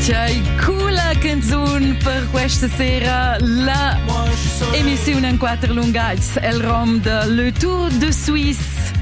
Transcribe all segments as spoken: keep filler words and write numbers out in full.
C'è coola canzone per questa sera, la emissione in quattro lungats, il rom de Le Tour de Suisse.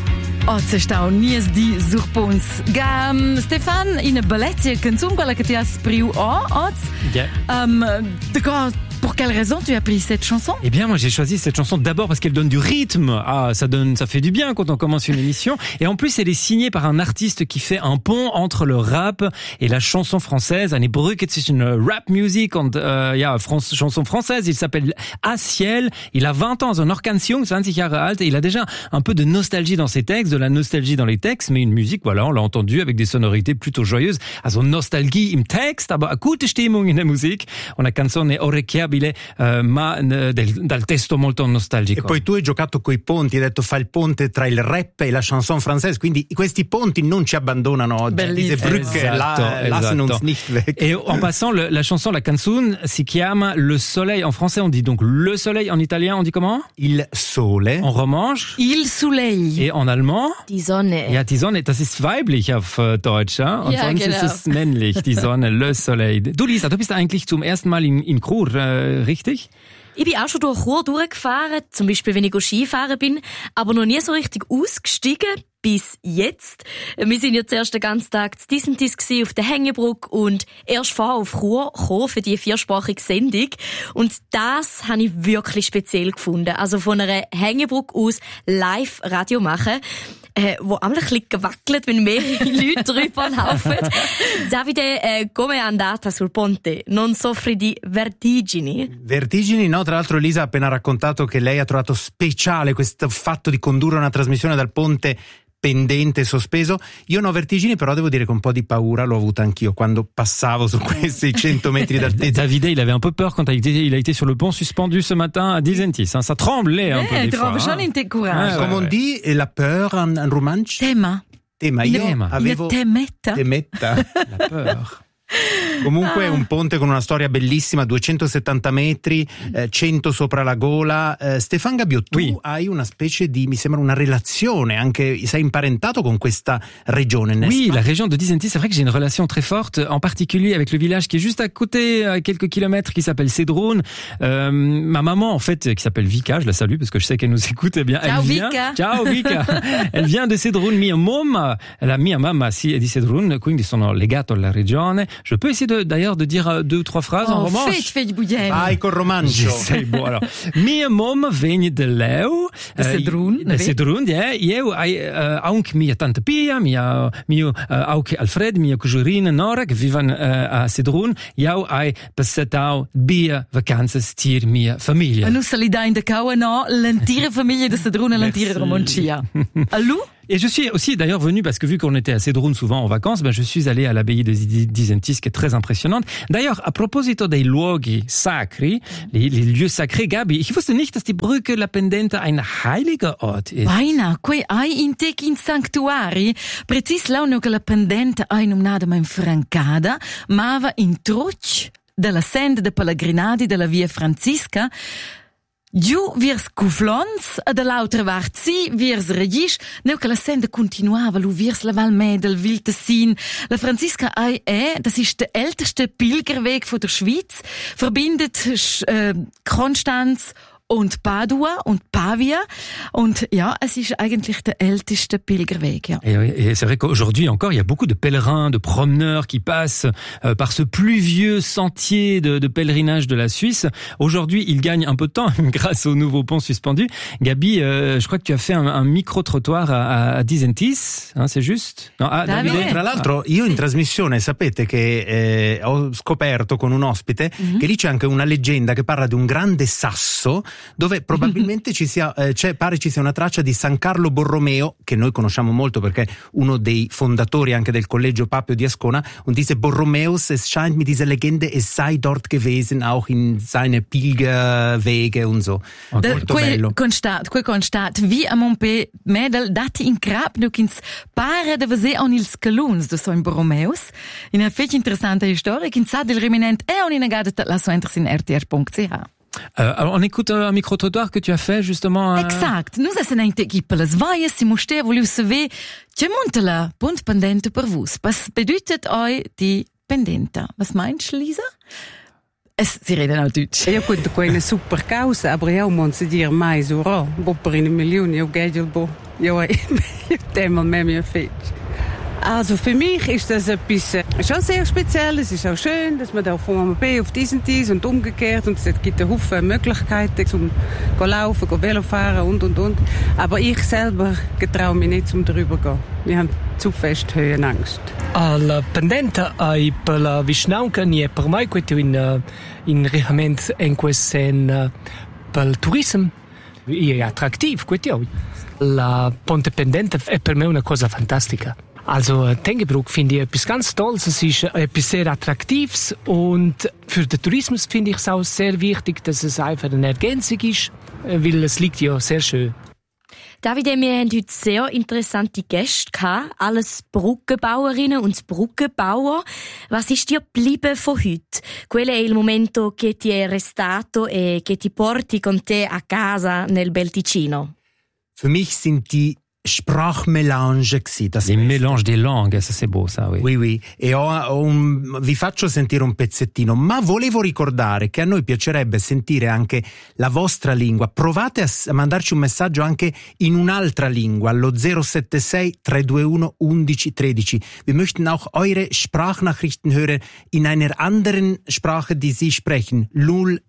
Oggi sta un nies di surpons. Gam Stefan, in bellezza canzone quella che ti ha spriu o oggi. Yeah. Um, d'accord. Pour quelle raison tu as pris cette chanson? Eh bien, moi, j'ai choisi cette chanson d'abord parce qu'elle donne du rythme. Ah, ça donne, ça fait du bien quand on commence une émission. Et en plus, elle est signée par un artiste qui fait un pont entre le rap et la chanson française. Eine Brücke zwischen rap music und, äh, ja, France, chanson française. Il s'appelle Asiel. Il a vingt ans, so noch ganz jung, zwanzig Jahre alt. Et il a déjà un peu de nostalgie dans ses textes, de la nostalgie dans les textes, mais une musique, voilà, on l'a entendu avec des sonorités plutôt joyeuses. Also Nostalgie im Text, aber gute Stimmung in der Musik. Una canzone orecchiabile. Uh, ma uh, del, dal testo molto nostalgico. E poi tu hai giocato coi ponti, hai detto fa il ponte tra il rap e la chanson française, quindi questi ponti non ci abbandonano oggi. Diese Brücke esatto, la, esatto. lassen uns nicht weg. Et en passant, le, la chanson, la canzone, si chiama Le Soleil. En français, on dit donc le soleil. En italien, on dit comment? Il sole. En romanche? Il Soleil. Et en allemand? Die Sonne. Ja, die Sonne, das ist weiblich auf Deutsch, ja? Und ja, sonst genau. ist es männlich, die Sonne, Le Soleil. Du, Lisa, du bist eigentlich zum ersten Mal in, in Chur, äh, richtig? Ich bin auch schon durch Chur durchgefahren, zum Beispiel wenn ich Skifahren bin, aber noch nie so richtig ausgestiegen, bis jetzt. Wir sind ja zuerst den ganzen Tag zu Disentis gsi auf der Hängebrücke und erst vorher auf Chur gekommen für die viersprachige Sendung. Und das habe ich wirklich speziell gefunden. Also von einer Hängebrücke aus live Radio machen. Äh, wo einmal ein bisschen gewackelt, wenn mehrere Leute drüber laufen. Davide, eh, come è andata sul ponte? Non soffri di vertigini? Vertigini, no? Tra l'altro Elisa ha appena raccontato che lei ha trovato speciale questo fatto di condurre una trasmissione dal ponte pendente, sospeso. Io non ho vertigini, però devo dire che un po' di paura l'ho avuta anch'io quando passavo su questi cento metri d'altezza. Davide, il avait un peu peur quand il a été, il a été sur le pont suspendu ce matin à Disentis. Hein. Ça tremblait un eh, peu des fois. Hein. In te courage. Ah, Come on dit la peur en, en romansch? Tema. Tema. Io Tema. avevo... Une temetta. Temetta. La peur. Comunque un ponte con una storia bellissima, duecentosettanta metri, eh, cento sopra la gola. Eh, Stéphane Gabiot, tu oui. hai una specie di, mi sembra una relazione, anche sei imparentato con questa regione, n'est-ce Oui, pas? la région de Disentis, c'est vrai que j'ai une relation très forte, en particulier avec le village qui est juste à côté, à quelques kilomètres, qui s'appelle Cedroun. Euh, ma maman, en fait, qui s'appelle Vika, je la salue parce que je sais qu'elle nous écoute, eh bien, Ciao, elle vient. Vika. Ciao Vika. Elle vient de Cedroun, mia mamma, la mia mamma si è di Cedroun, quindi sono legato alla regione. Je peux essayer de, d'ailleurs de dire deux ou trois phrases oh, en romanche. Feit, feit buiem. Vai col romancio. J'essaie, bon, alors. Mia mom vegn de leu. De Cedroun, De Cedroun, ja. Eu, uh, aunc mia tante Pia, mia, mio, uh, aunc Alfred, mia cugina Nora, che vivono uh, a Cedroun. Jau ai passatau bia vacanzas tir mia famiglia. Nu se li da in de kaua no, l'entire famiglia de Cedroun e l'entire romancia. Allô? Et je suis aussi d'ailleurs venu, parce que vu qu'on était à Cedroun souvent en vacances, ben je suis allé à l'abbaye de Disentis, qui est très impressionnante. D'ailleurs, à proposito dei luoghi sacri, les, les lieux sacrés, Gabi, ich wusste nicht, dass die Brücke La Pendente ein heiliger Ort ist. Baina, quei ai in tec in sanctuari, precis lau no che La Pendente ai numnada ma in Francada, mava in truc della senda de pellegrinadi della via Francisca, giù virs Cuflons, e dall'altra part si virs Regisch, neu che la senda continuava lu virs la Val Medel, Vil Tessin. La Francisca ei è, das ist der älteste Pilgerweg von der Schweiz, verbindet äh, Konstanz und Padua und Pavia. Und ja, es ist eigentlich der älteste Pilgerweg. Ja. Et, et c'est vrai qu'aujourd'hui encore, il y a beaucoup de pèlerins, de promeneurs qui passent euh, par ce pluvieux sentier de, de pèlerinage de la Suisse. Aujourd'hui, ils gagnent un peu de temps grâce au nouveau pont suspendu. Gabi, euh, je crois que tu as fait un, un micro-trottoir à, à Disentis, hein, c'est juste? No, ah, Davide. Davide. Tra l'altro io in trasmissione sapete che eh, ho scoperto con un ospite mm-hmm. che lì c'è anche una leggenda che parla di un grande sasso dove probabilmente ci sia, eh, c'è, pare ci sia una traccia di San Carlo Borromeo, che noi conosciamo molto perché uno dei fondatori anche del collegio Papio di Ascona, und diese Borromeus, es scheint mit dieser Legende, es sei dort gewesen, auch in seine Pilgerwege und so. Okay. Molto Quel bello. constat, quel constat, vi a Montpe Medel dati in crap nu ins pare de vese on ils caluns de so in Borromeus. In a fetch interessante storia, in sa del reminent e on in agada la so interess in r t r punct c h. Euh, alors on écoute un micro-trottoir que tu as fait justement. Euh... Exact. Nous es eine equipe les vaies, si musste voulu saver, ce montela punt pendente per vus. Was bedeutet euch die Pendenta. Was meinst du, Lisa? Es, sie reden auch Deutsch. Ja gut, das ist eine super Causa, aber ja, man muss dire mais ora, bo per eine Million, ja Geld, bo, ja, einmal mehr mir fehlt. Also für mich ist das etwas äh, schon sehr speziell. Es ist auch schön, dass man da von A B auf dies und dies und umgekehrt und es gibt einen Haufen Möglichkeiten zum go laufen, go Velo fahren und und und. Aber ich selber getraue mich nicht zum drüber gehen. Wir haben zu fest Höhenangst. Al pendente ai per la Vischnaunca nie per mai questo in in realmente in questo per il turismo è attrattivo questo. La Ponte Pendente è per me una cosa fantastica. Also Tengebruck finde ich etwas ganz Tolles, es ist etwas sehr Attraktives und für den Tourismus finde ich es auch sehr wichtig, dass es einfach eine Ergänzung ist, weil es liegt ja sehr schön. Davide, wir haben heute sehr interessante Gäste gehabt, alles Brückenbauerinnen und Brückenbauer. Was ist dir geblieben von heute? Qual è il momento che ti è restato e che ti porti con te a casa nel Bel Ticino? Für mich sind die Sprachmelange gsi, das Les mélanges des langues, ça c'est beau ça, oui. Oui, oui, e ho, ho un, vi faccio sentire un pezzettino, ma volevo ricordare che a noi piacerebbe sentire anche la vostra lingua. Provate a, a mandarci un messaggio anche in un'altra lingua allo zero sette sei tre due uno undici tredici. Wir möchten auch eure Sprachnachrichten hören in einer anderen Sprache, die Sie sprechen. null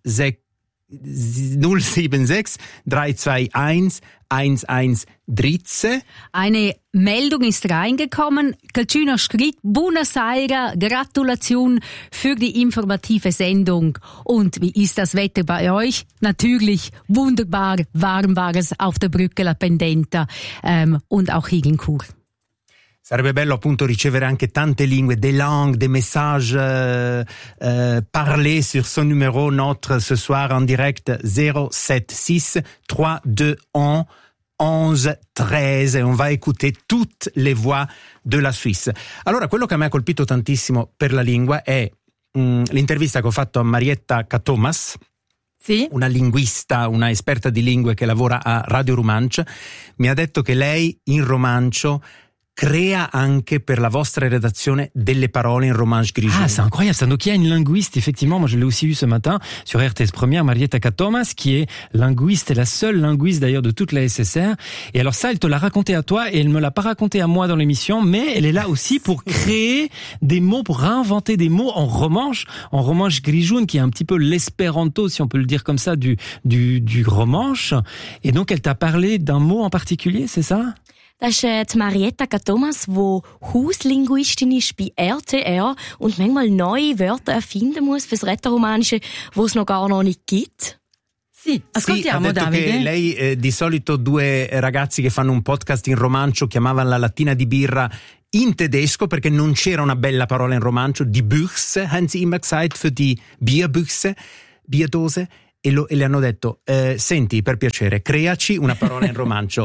sieben sechs drei zwei eins eins eins dreizehn. Eine Meldung ist reingekommen. Calcino schrieb, Buonasera, Gratulation für die informative Sendung. Und wie ist das Wetter bei euch? Natürlich wunderbar warm war es auf der Brücke La Pendenta ähm, und auch hier in Chur. Sarebbe bello appunto ricevere anche tante lingue, des langues, des messages euh, euh, parlés sur ce numéro notre ce soir en direct zero sette six tre due uno onze tredici e on va écouter toutes les voix de la Suisse. Allora, quello che a me ha colpito tantissimo per la lingua è mh, l'intervista che ho fatto a Marietta Catomas, sì? Una linguista, una esperta di lingue che lavora a Radio Romanche. Mi ha detto che lei in romancio crea anche per la vostra rédaction delle parole in romanche grigione. Ah, c'est incroyable ça. Donc il y a une linguiste, effectivement, moi je l'ai aussi vu ce matin sur R T S Première, Marietta Catomas, qui est linguiste, et la seule linguiste d'ailleurs de toute la S S R. Et alors ça, elle te l'a raconté à toi et elle me l'a pas raconté à moi dans l'émission, mais elle est là aussi pour créer des mots, pour réinventer des mots en romanche, en romanche grigione, qui est un petit peu l'espéranto, si on peut le dire comme ça, du, du, du romanche. Et donc elle t'a parlé d'un mot en particulier, c'est ça? Das ist äh, die Marietta Catomas, die Hauslinguistin ist bei R T R und manchmal neue Wörter erfinden muss fürs Rätoromanische, die es noch gar noch nicht gibt. Sì, ascoltiamo, sì, ha detto Davide. Che lei eh, di solito due ragazzi che fanno un podcast in romancio chiamavano la lattina di birra in tedesco perché non c'era una bella parola in romancio. Die Büchse, haben sie immer gesagt, für die Bierbüchse, Bierdose. E, lo, e le hanno detto, eh, senti, per piacere, creaci una parola in romancio,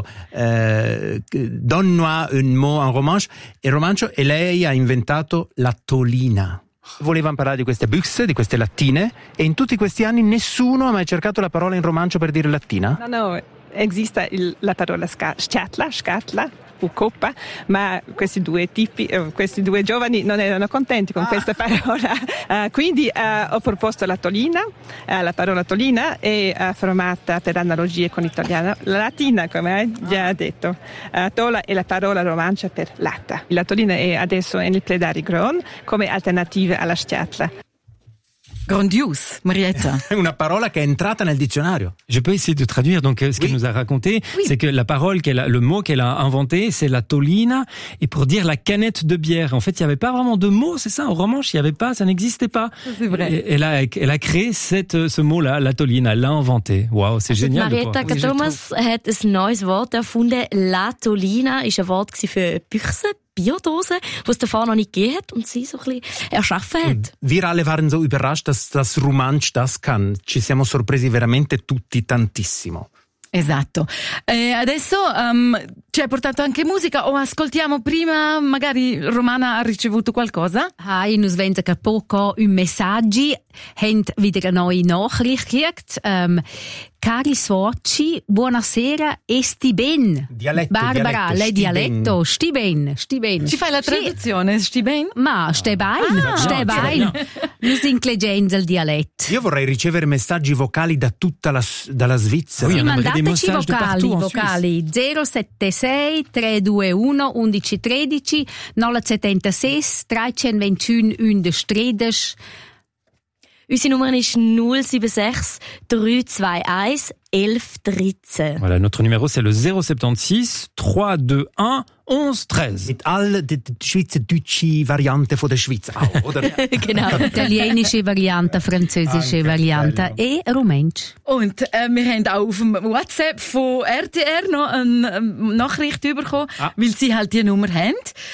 eh, donne-moi un mot en romanche, in romancio, e lei ha inventato la tolina. Volevano parlare di queste Büchse, di queste lattine, e in tutti questi anni nessuno ha mai cercato la parola in romancio per dire lattina? No, no, esiste il, la parola sca- scatla, scatla, o coppa, ma questi due tipi, eh, questi due giovani non erano contenti con ah. questa parola, uh, quindi uh, ho proposto la tolina, uh, la parola tolina è uh, formata per analogie con l'italiano, la latina, come hai già detto, uh, tola è la parola romancia per latta. La tolina è adesso nel Pledari Gron come alternativa alla scatla. Grandiose, Marietta. Una parola che è entrata nel dizionario. Je peux essayer de traduire. Donc, ce qu'elle oui. nous a raconté, oui. c'est que la parole qu'elle a, le mot qu'elle a inventé, c'est la tolina, et pour dire la canette de bière. En fait, il n'y avait pas vraiment de mot, c'est ça, en romanche, il n'y avait pas, ça n'existait pas. C'est vrai. Et, elle a, elle a créé cette, ce mot-là, la tolina, elle l'a inventé. Waouh, c'est also génial. Marietta Catomas hat ein neues Wort erfunden. La tolina ist ein Wort für Büchse. Biodose, die es davor noch nicht gegeben hat und sie so ein bisschen erschaffen hat. Wir alle waren so überrascht, dass das Romansch das kann. Ci siamo sorpresi veramente tutti tantissimo. Esatto. E adesso um, ci hai portato anche musica, o ascoltiamo prima, magari Romana ha ricevuto qualcosa? Hi, uns wollen poco un messaggi, haben wieder eine neue Nachricht gekriegt. Ähm, Cari soci, buonasera e sti ben. Dialetto, Barbara, dialetto, lei sti dialetto, sti ben, sti ben. Ci fai la traduzione, sti ben? Ma stai bene, Ah, stai no, bene. no. Non si incleggenza il dialetto. Io vorrei ricevere messaggi vocali da tutta la, dalla Svizzera. Oui, on aimerait des Mandateci messages de vocali, partout en vocali zero sette sei tre due uno undici tredici nove sette sei tre due uno uno tredici. Unsere Nummer ist null sieben sechs drei zwei eins elf dreizehn. Voilà, notre numéro c'est le zéro soixante-seize trois deux un onze treize. Mit all den schweizerdeutsche Varianten von der Schweiz auch, oder? Genau. Italienische Variante, französische Anche, Variante bello. e Rumänsch. Und äh, wir haben auch auf dem WhatsApp von R T R noch eine ähm, Nachricht bekommen, Ah. weil sie halt die Nummer haben.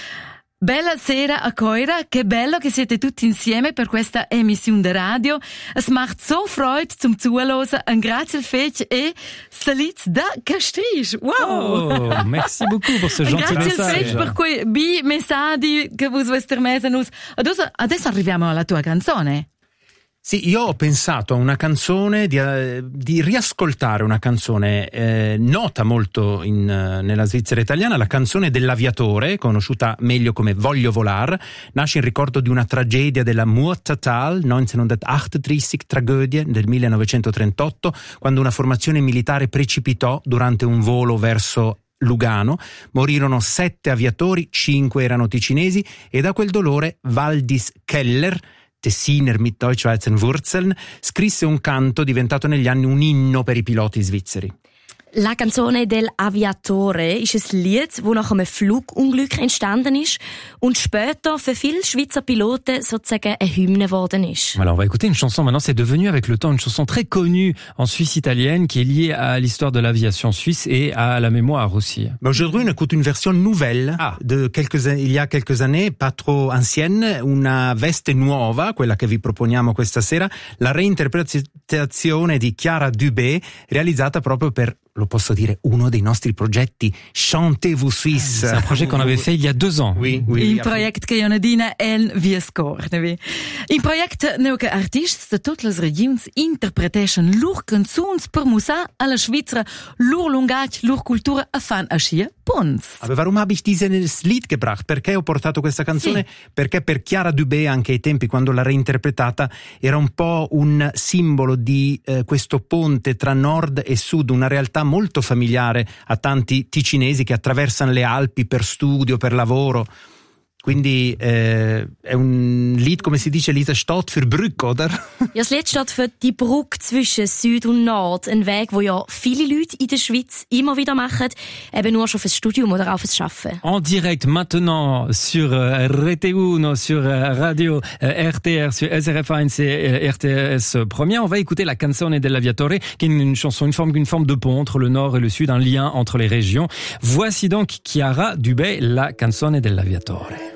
Bella sera a Coira, che bello che siete tutti insieme per questa emissione di radio. Es macht so Freude zum Zuhören. Ein grazie al fece e Saliz da Castrice. Wow! Oh, merci beaucoup pour ce Un gentil grazie al message. fece per quei bi messaggi che voi vostri mesanus. Adesso, adesso arriviamo alla tua canzone. Sì, io ho pensato a una canzone, di, eh, di riascoltare una canzone eh, nota molto in, eh, nella Svizzera italiana, la canzone dell'aviatore, conosciuta meglio come Voglio volar, nasce in ricordo di una tragedia della Murtatal, millenovecentotrentantré, tragedie del millenovecentotrentotto, quando una formazione militare precipitò durante un volo verso Lugano. Morirono sette aviatori, cinque erano ticinesi e da quel dolore Valdis Keller, Tessiner mit deutsch-schweizer Wurzeln, scrisse un canto diventato negli anni un inno per i piloti svizzeri. La canzone del Aviatore ist ein Lied, das nach einem Flugunglück entstanden ist und später für viele Schweizer Piloten sozusagen eine Hymne geworden ist. Voilà, on va écouter une chanson. Maintenant, c'est devenu avec le temps une chanson très connue en Suisse italienne qui est liée à l'histoire de l'aviation suisse et à la mémoire aussi. Mais aujourd'hui, on écoute une version nouvelle Ah. de quelques, il y a quelques années, pas trop ancienne, una veste nuova, quella che vi proponiamo questa sera, la reinterpretazione di Chiara Dubé, realizzata proprio per, lo posso dire, uno dei nostri progetti Chantez-vous Suisse. C'est un projet qu'on avait fait il y a deux ans. Oui, oui. Il project che Jonadina El Viescornevi. Il project neuke artists de tutte le regions interpretation lur canzuns per musa alla Schweizer lur lungatg lur cultura a fan a scia Punz. Aber warum habe ich dieses Lied gebracht? Perché ho portato questa canzone? Sì. Perché per Chiara Dubé, anche ai tempi quando l'ha reinterpretata, era un po' un simbolo di eh, questo ponte tra nord e sud, una realtà molto familiare a tanti ticinesi che attraversano le Alpi per studio, per lavoro. Quindi eh, è un Lied, come si dice, Lisa, steht für Brücke, oder? Ja, das Lied steht für die Brücke zwischen Süd und Nord. Ein Weg, wo ja viele Leute in der Schweiz immer wieder machen, eben nur schon fürs Studium oder auch fürs Arbeiten. En direct maintenant sur euh, R T uno, sur euh, Radio euh, R T R, sur S R F un et euh, R T S Première, on va écouter la Canzone dell'Aviatore, qui est une, une chanson, une forme, une forme de pont entre le nord et le sud, un lien entre les régions. Voici donc Chiara Dubé, la Canzone dell'Aviatore.